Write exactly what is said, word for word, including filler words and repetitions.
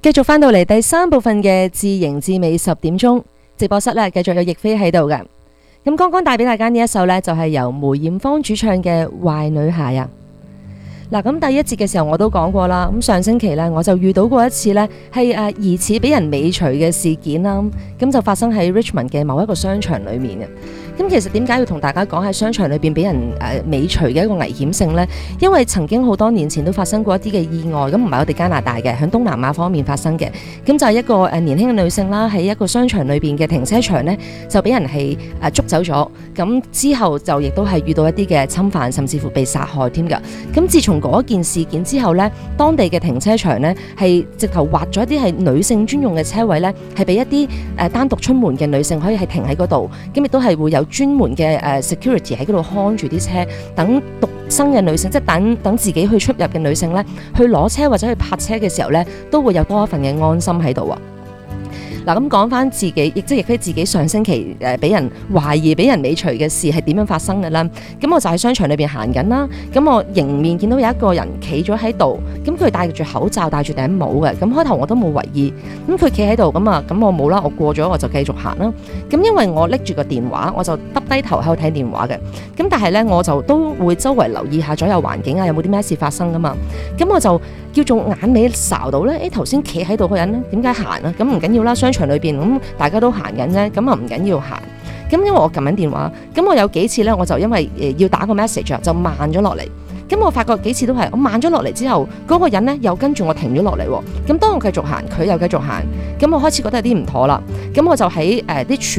繼續翻到嚟第三部分嘅自營自美十點鐘直播室咧，繼續有亦菲喺度嘅。咁剛剛帶俾大家呢一首呢，就係由梅艷芳主唱嘅《壞女孩》啊。嗱，咁第一節嘅時候我都講過啦，咁上星期呢，我就遇到過一次呢，係誒疑似俾人尾隨嘅事件啦，咁就發生喺 Richmond 嘅某一個商場裏面嘅。咁其實點解要同大家講喺商場裏邊俾人誒尾隨嘅一個危險性呢？因為曾經好多年前都發生過一啲嘅意外，咁唔係我哋加拿大嘅，喺東南亞方面發生嘅。咁就係一個誒年輕嘅女性啦，喺一個商場裏邊嘅停車場呢，就俾人係誒捉走咗。咁之後就亦都係遇到一啲嘅侵犯，甚至乎被殺害添㗎。咁自從嗰件事件之後呢，當地嘅停車場呢，係直頭劃咗一啲係女性專用嘅車位呢，係俾一啲誒單獨出門嘅女性可以係停喺嗰度，咁亦都係會有專門嘅誒 security 喺嗰度看住啲車，等獨生嘅女性，即係等等自己去出入嘅女性咧，去攞車或者去泊車嘅時候咧，都會有多一份嘅安心喺度啊！嗱，咁講翻自己，亦即係亦非自己上星期誒俾人懷疑俾人尾隨嘅事係點樣發生嘅啦？咁我就喺商場裏邊行緊啦，咁我迎面見到有一個人企咗喺度，咁佢戴住口罩，戴住頂帽嘅，咁開頭我都冇為意，咁佢企喺度，咁啊，咁我冇啦，我過咗我就繼續行啦。咁因為我拎住個電話，我就耷低頭喺度睇電話嘅，咁但係咧我就都會周圍留意下左右環境啊，有冇啲咩事發生噶嘛？咁我就叫做眼尾睄到咧，誒頭先企喺度嗰個人咧點解行啊？咁唔緊要啦，商場裏邊咁大家都行緊啫，咁啊唔緊要行。咁因為我撳緊電話，咁我有幾次咧，我就因為誒要打個 message 啊，就慢咗落嚟。咁我發覺幾次都係我慢咗落嚟之後，嗰個人咧又跟住我停咗落嚟。咁當我繼續行，佢又繼續行，咁我開始覺得有啲唔妥啦。咁我就喺誒啲